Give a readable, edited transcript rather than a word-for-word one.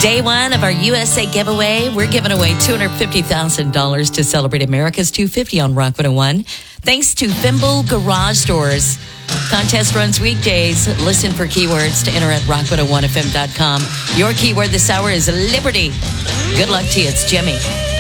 Day one of our USA giveaway. We're giving away $250,000 to celebrate America's 250 on Rock 101. Thanks to Thimble Garage Doors. Contest runs weekdays. Listen for keywords to enter at rock101fm.com. Your keyword this hour is liberty. Good luck to you. It's Jimmy.